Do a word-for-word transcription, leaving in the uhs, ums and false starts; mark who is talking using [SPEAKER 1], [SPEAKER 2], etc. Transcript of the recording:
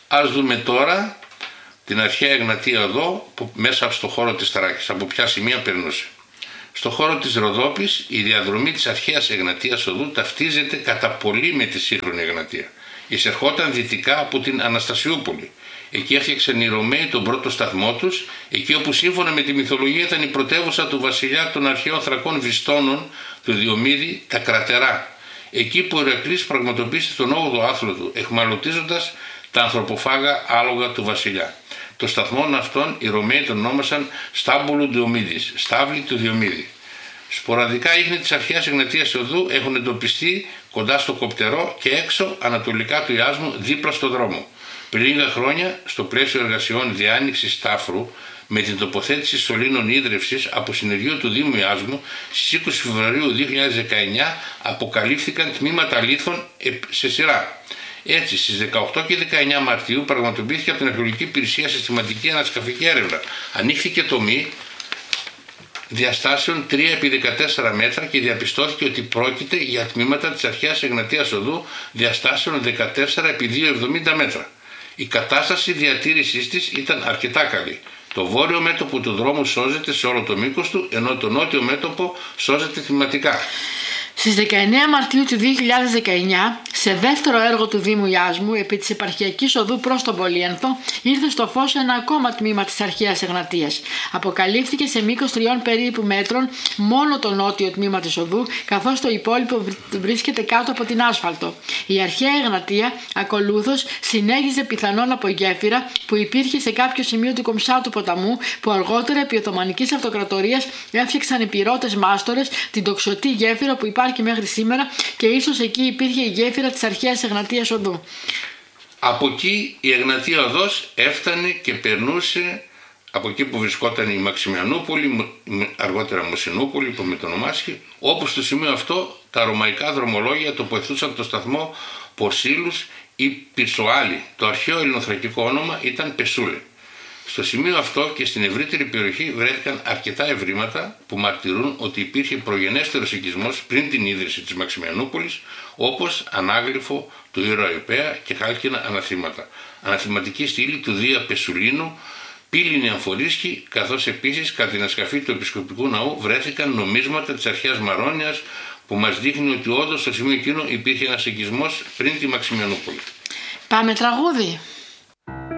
[SPEAKER 1] Ας δούμε τώρα την αρχαία Εγνατία Οδό που μέσα στο χώρο της Θράκης, από ποια σημεία περνούσε. Στο χώρο της Ροδόπης η διαδρομή της αρχαίας Εγνατίας Οδού ταυτίζεται κατά πολύ με τη σύγχρονη Εγνατία. Εισερχόταν δυτικά από την Αναστασιούπολη. Εκεί έφτιαξαν οι Ρωμαίοι τον πρώτο σταθμό τους, εκεί όπου σύμφωνα με τη μυθολογία ήταν η πρωτεύουσα του βασιλιά των αρχαίων Θρακών Βιστώνων, του Διομήδη, τα Κρατερά. Εκεί που ο Ηρακλής πραγματοποίησε τον όγδοο άθλο του, εχμαλωτίζοντας τα ανθρωποφάγα άλογα του βασιλιά. Το σταθμό αυτόν οι Ρωμαίοι τον ονόμασαν Στάμπολου Διομήδης, στάβλη του Διομήδη. Σποραδικά ίχνη της αρχαίας Εγνατίας Οδού έχουν εντοπιστεί κοντά στο Κοπτερό και έξω ανατολικά του Ιάσμου δίπλα στο δρόμο. Πριν λίγα χρόνια, στο πλαίσιο εργασιών διάνοιξης τάφρου με την τοποθέτηση σωλήνων ίδρευσης από συνεργείο του Δήμου Ιάσμου, στις είκοσι Φεβρουαρίου δύο χιλιάδες δεκαεννιά αποκαλύφθηκαν τμήματα λίθων σε σειρά. Έτσι, στις δεκαοκτώ και δεκαεννιά Μαρτίου πραγματοποιήθηκε από την Αρχαιολογική Υπηρεσία συστηματική ανασκαφική έρευνα. Ανοίχθηκε τομή διαστάσεων τρία επί δεκατέσσερα μέτρα και διαπιστώθηκε ότι πρόκειται για τμήματα της αρχαίας Εγνατίας Οδού διαστάσεων δεκατέσσερα επί διακόσια εβδομήντα μέτρα. Η κατάσταση διατήρησής της ήταν αρκετά καλή. Το βόρειο μέτωπο του δρόμου σώζεται σε όλο το μήκος του, ενώ το νότιο μέτωπο σώζεται τμηματικά.
[SPEAKER 2] Στις δεκαεννέα Μαρτίου του δύο χιλιάδες δεκαεννιά, σε δεύτερο έργο του Δήμου Ιάσμου, επί της επαρχιακής οδού προς τον Πολύενθο, ήρθε στο φως ένα ακόμα τμήμα της αρχαίας Εγνατίας. Αποκαλύφθηκε σε μήκος τριών περίπου μέτρων μόνο το νότιο τμήμα της οδού, καθώς το υπόλοιπο βρίσκεται κάτω από την άσφαλτο. Η αρχαία Εγνατία, ακολούθως, συνέχιζε πιθανόν από γέφυρα που υπήρχε σε κάποιο σημείο του Κομψάτου ποταμού, που αργότερα επί Οθωμανικής Αυτοκρατορίας έφτιαξαν οι πυρώτες μάστορες την τοξωτή γέφυρα που υπάρχει και μέχρι σήμερα, και ίσως εκεί υπήρχε η γέφυρα της αρχαίας Εγνατίας Οδού.
[SPEAKER 1] Από εκεί η Εγνατία Οδός έφτανε και περνούσε από εκεί που βρισκόταν η Μαξιμιανούπολη, αργότερα Μοσυνούπολη που μετονομάστηκε, όπου στο σημείο αυτό τα ρωμαϊκά δρομολόγια τοποθετούσαν το σταθμό Πορσίλους ή Πυρσοάλη. Το αρχαίο ελληνοθρακικό όνομα ήταν Πεσούλε. Στο σημείο αυτό και στην ευρύτερη περιοχή βρέθηκαν αρκετά ευρήματα που μαρτυρούν ότι υπήρχε προγενέστερος οικισμός πριν την ίδρυση της Μαξιμιανούπολης, όπως ανάγλυφο του ήρωα Ιππέα και χάλκινα αναθήματα. Αναθηματική στήλη του Δία Πεσουλίνου, πύληνη αμφορίσκη, καθώς επίσης κατά την ασκαφή του επισκοπικού ναού βρέθηκαν νομίσματα της αρχαίας Μαρόνιας που μας δείχνει ότι όντως στο σημείο εκείνο υπήρχε ένας οικισμός πριν τη Μαξιμιανούπολη.
[SPEAKER 2] Πάμε τραγούδι.